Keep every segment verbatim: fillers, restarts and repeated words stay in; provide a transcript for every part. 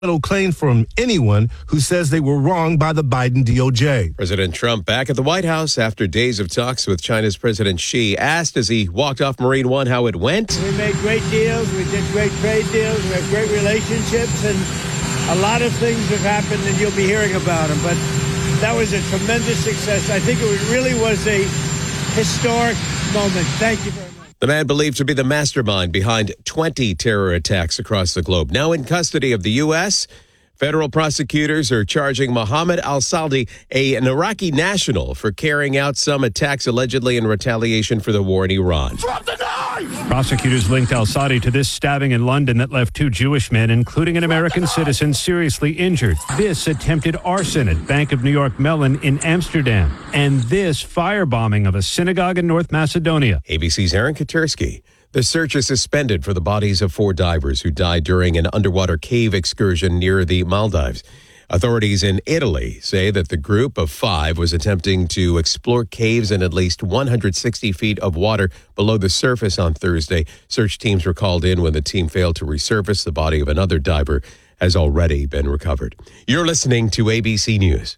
claim from anyone who says they were wrong by the Biden D O J. President Trump back at the White House after days of talks with China's President Xi, asked as he walked off Marine One how it went. We made great deals. We did great trade deals. We have great relationships, and a lot of things have happened, and you'll be hearing about them. But that was a tremendous success. I think it really was a historic moment. Thank you very much. The man believed to be the mastermind behind twenty terror attacks across the globe. Now in custody of the U S, federal prosecutors are charging Mohammed al-Saldi, a, an Iraqi national, for carrying out some attacks allegedly in retaliation for the war in Iran. Drop the knife! Prosecutors linked al-Saldi to this stabbing in London that left two Jewish men, including an American citizen, seriously injured. This attempted arson at Bank of New York Mellon in Amsterdam. And this firebombing of a synagogue in North Macedonia. A B C's Aaron Katersky. The search is suspended for the bodies of four divers who died during an underwater cave excursion near the Maldives. Authorities in Italy say that the group of five was attempting to explore caves in at least one hundred sixty feet of water below the surface on Thursday. Search teams were called in when the team failed to resurface. The body of another diver has already been recovered. You're listening to A B C News.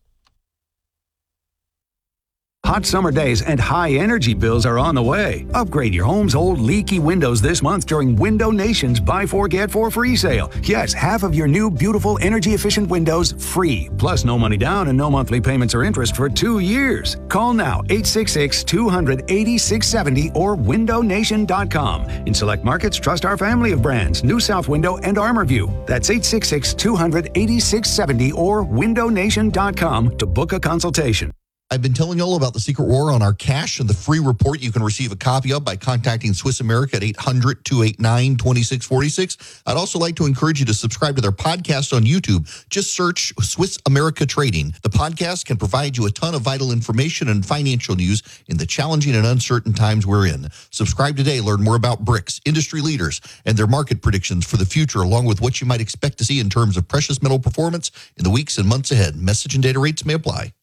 Hot summer days and high energy bills are on the way. Upgrade your home's old leaky windows this month during Window Nation's Buy Four Get Four free sale. Yes, half of your new beautiful energy efficient windows free. Plus no money down and no monthly payments or interest for two years. Call now eight six six, two hundred, eighty-six seventy or window nation dot com. In select markets, trust our family of brands, New South Window and ArmorView. That's eight six six, two hundred, eighty-six seventy or window nation dot com to book a consultation. I've been telling you all about the secret war on our cash and the free report you can receive a copy of by contacting Swiss America at eight hundred, two eight nine, two six four six. I'd also like to encourage you to subscribe to their podcast on YouTube. Just search Swiss America Trading. The podcast can provide you a ton of vital information and financial news in the challenging and uncertain times we're in. Subscribe today. Learn more about BRICS, industry leaders, and their market predictions for the future, along with what you might expect to see in terms of precious metal performance in the weeks and months ahead. Message and data rates may apply.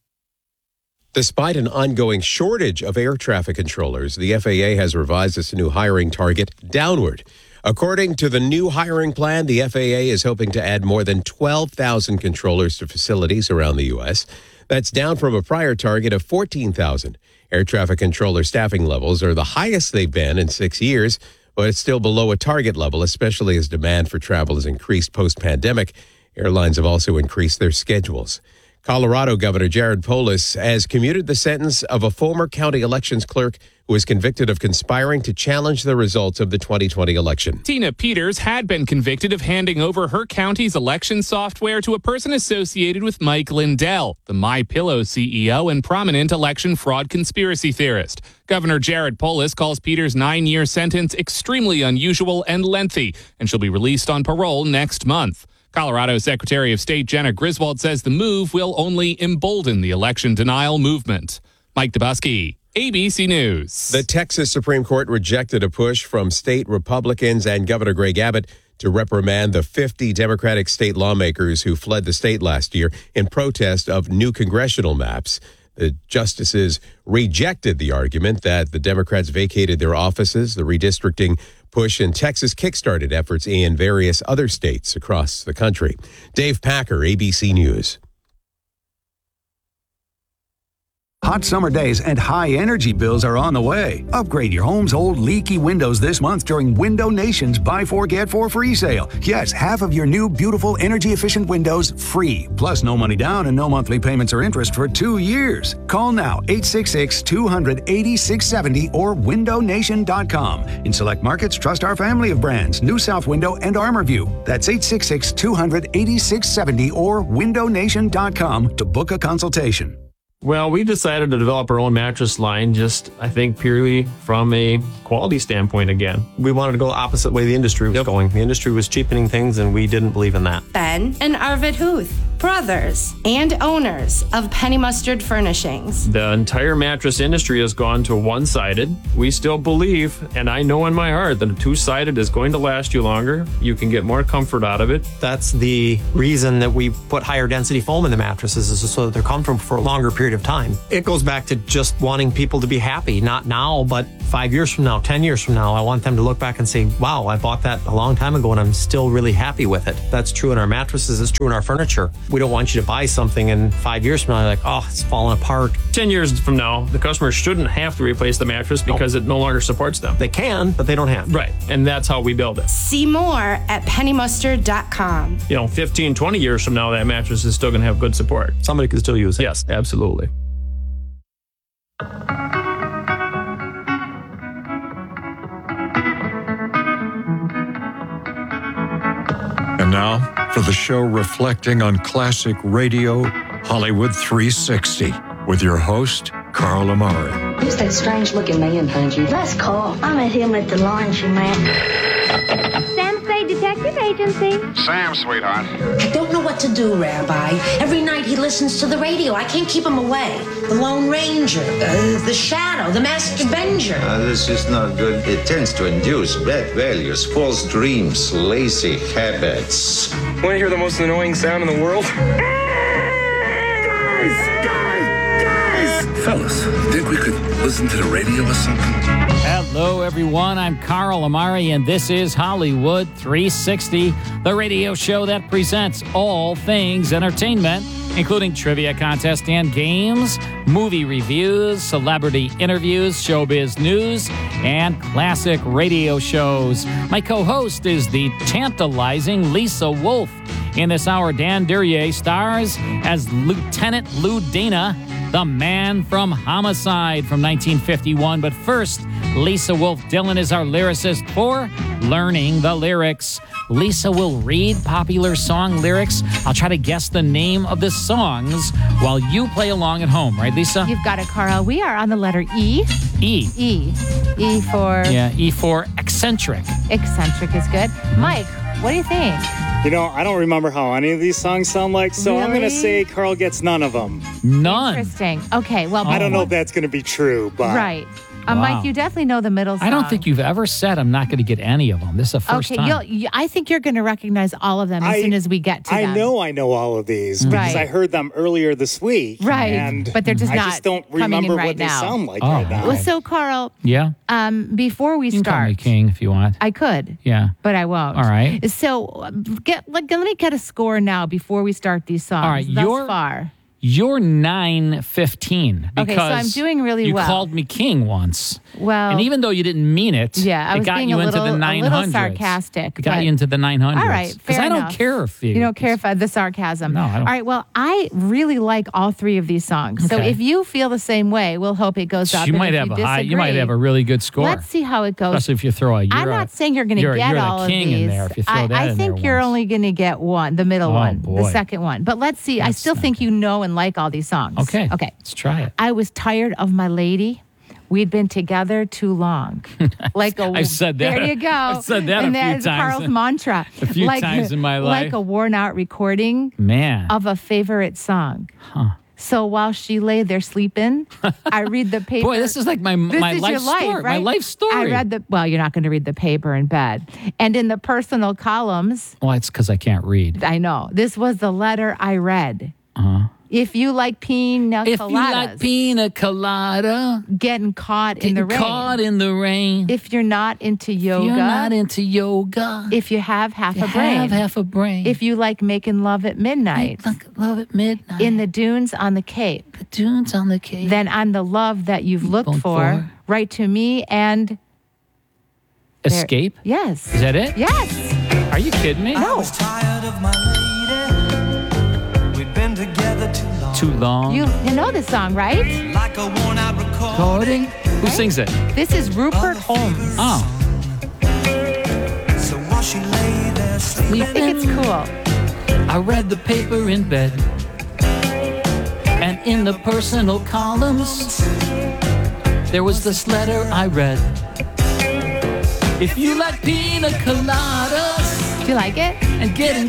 Despite an ongoing shortage of air traffic controllers, the F A A has revised its new hiring target downward. According to the new hiring plan, the F A A is hoping to add more than twelve thousand controllers to facilities around the U S. That's down from a prior target of fourteen thousand. Air traffic controller staffing levels are the highest they've been in six years, but it's still below a target level, especially as demand for travel has increased post-pandemic. Airlines have also increased their schedules. Colorado Governor Jared Polis has commuted the sentence of a former county elections clerk who was convicted of conspiring to challenge the results of the twenty twenty election. Tina Peters had been convicted of handing over her county's election software to a person associated with Mike Lindell, the MyPillow C E O and prominent election fraud conspiracy theorist. Governor Jared Polis calls Peters' nine-year sentence extremely unusual and lengthy, and she'll be released on parole next month. Colorado Secretary of State Jenna Griswold says the move will only embolden the election denial movement. Mike Dubusky, A B C News. The Texas Supreme Court rejected a push from state Republicans and Governor Greg Abbott to reprimand the fifty Democratic state lawmakers who fled the state last year in protest of new congressional maps. The justices rejected the argument that the Democrats vacated their offices. The redistricting push in Texas kickstarted efforts in various other states across the country. Dave Packer, A B C News. Hot summer days and high energy bills are on the way. Upgrade your home's old leaky windows this month during Window Nation's Buy Four Get Four free sale. Yes, half of your new beautiful energy efficient windows free. Plus no money down and no monthly payments or interest for two years. Call now eight six six, two hundred, eighty-six seventy or window nation dot com. In select markets, trust our family of brands, New South Window and ArmorView. That's eight six six, two hundred, eighty-six seventy or window nation dot com to book a consultation. Well, we decided to develop our own mattress line just, I think, purely from a quality standpoint again. We wanted to go the opposite way the industry was yep. going. The industry was cheapening things, and we didn't believe in that. Ben and Arvid Huth. brothers, and owners of Penny Mustard Furnishings. The entire mattress industry has gone to one-sided. We still believe, and I know in my heart, that a two-sided is going to last you longer. You can get more comfort out of it. That's the reason that we put higher density foam in the mattresses, is so that they're comfortable for a longer period of time. It goes back to just wanting people to be happy, not now, but five years from now, ten years from now. I want them to look back and say, wow, I bought that a long time ago and I'm still really happy with it. That's true in our mattresses, it's true in our furniture. We don't want you to buy something and five years from now, you're like, oh, it's falling apart. ten years from now, the customer shouldn't have to replace the mattress because it no longer supports them. They can, but they don't have. Right, and that's how we build it. See more at penny mustard dot com. You know, fifteen, twenty years from now, that mattress is still going to have good support. Somebody can still use it. Yes, absolutely. And now, for the show reflecting on classic radio, Hollywood three sixty, with your host, Carl Amari. Who's that strange-looking man, Punji? That's Carl. I met him at the laundromat. Sam Spade Detective Agency. Sam, sweetheart. I don't know what to do, Rabbi. Every night he listens to the radio. I can't keep him away. The Lone Ranger, uh, the Shadow, the Master Avenger. Uh, this is not good. It tends to induce bad values, false dreams, lazy habits. Want to hear the most annoying sound in the world? Guys, guys, guys! Fellas, think we could listen to the radio or something? Hello, everyone. I'm Carl Amari, and this is Hollywood three sixty, the radio show that presents all things entertainment, including trivia contests and games, movie reviews, celebrity interviews, showbiz news, and classic radio shows. My co-host is the tantalizing Lisa Wolf. In this hour, Dan Duryea stars as Lieutenant Lou Dana, the man from Homicide from nineteen fifty-one. But first, Lisa Wolf Dillon is our lyricist for Learning the Lyrics. Lisa will read popular song lyrics. I'll try to guess the name of the songs while you play along at home. Right, Lisa? You've got it, Carl. We are on the letter E. E. E. E for... Yeah, E for eccentric. Eccentric is good. Mike, what do you think? You know, I don't remember how any of these songs sound like, so really? I'm going to say Carl gets none of them. None? Interesting. Okay, well... I don't know if that's going to be true, but... Right. Uh, Wow. Mike, you definitely know the middle song. I don't think you've ever said I'm not going to get any of them. This is the first okay, time. you'll, you, I think you're going to recognize all of them as I- soon as we get to I them. know I know all of these because Right. I heard them earlier this week. Right, and but they're just I not just don't coming in remember right what they now. sound like Oh, right now. Well, so, Carl, Yeah? um, before we You can call start... me King if you want. I could. Yeah. But I won't. All right. So uh, get like, let me get a score now before we start these songs. All right, Thus you're- far. You're nine fifteen because Okay, so I'm doing really you well. called me King once. Well, And even though you didn't mean it, yeah, I it was got being you a into little, the a nine little hundreds. sarcastic. It got but- you into the nine hundreds. All right, Because fair I don't enough. care if you... You don't care for the sarcasm. No, I don't. All right, well, I really like all three of these songs. So Okay. if you feel the same way, we'll hope it goes up. You And might if have you a high. You might disagree, have a really good score. Let's see how it goes. Especially if you throw a. You're I'm a- not saying you're going to you're- get you're all the of king these. in there if you throw I, that I in think there you're once. only going to get one, the middle Oh, one, the boy. second one. But let's see. I still think you know and like all these songs. Okay. Okay. Let's try it. I was tired of my lady. We'd been together too long. Like a I've said that. There you go. I've said that and a few that is times. Carl's mantra. A few like, times in my life. Like a worn out recording Man. of a favorite song. Huh. So while she lay there sleeping, I read the paper. Boy, this is like my This my is life your life, story. right? My life story. I read the well, you're not going to read the paper in bed. And in the personal columns, Well, it's because I can't read. I know. This was the letter I read. Uh-huh. If you like pina If coladas, you like pina colada, getting caught in getting the rain. caught in the rain. If you're not into yoga, You're not into yoga. if you have half You a brain, have half a brain. if you like making love at midnight, Like love at midnight. in the dunes on the Cape, the dunes on the Cape. then I'm the love that you've looked Looking for. for. Write to me and Escape? yes, Is that it? yes. Are you kidding me? No, Tired of my lady. We've been together too long. Too long. you you know the song, right? Like a worn out Recording? Who sings it? This is Rupert Holmes. Oh. So while she lay there I sleeping, think it's cool. I read the paper in bed. And in the personal columns, there was this letter I read. If you like pina coladas Do you like it? and getting